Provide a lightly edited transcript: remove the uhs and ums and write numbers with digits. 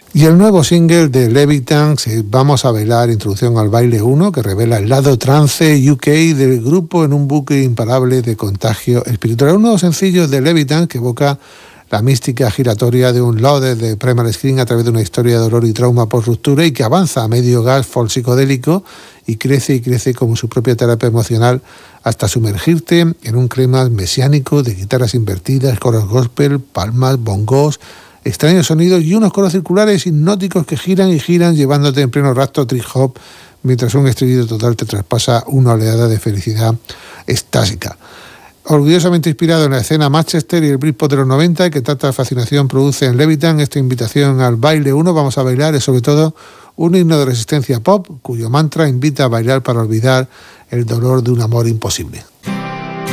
Y el nuevo single de Levitans, Vamos a bailar, introducción al baile 1, que revela el lado trance UK del grupo en un bucle imparable de contagio espiritual. Un nuevo sencillo de Levitans que evoca la mística giratoria de un loader de Primal Scream a través de una historia de dolor y trauma por ruptura y que avanza a medio gas folk psicodélico y crece como su propia terapia emocional hasta sumergirte en un clima mesiánico de guitarras invertidas, coros gospel, palmas, bongos, extraños sonidos y unos coros circulares hipnóticos que giran y giran llevándote en pleno rapto trip hop mientras un estribillo total te traspasa una oleada de felicidad extásica. Orgullosamente inspirado en la escena Manchester y el Britpop de los 90 y que tanta fascinación produce en Levitans, esta invitación al baile 1, vamos a bailar, es sobre todo un himno de resistencia pop cuyo mantra invita a bailar para olvidar el dolor de un amor imposible.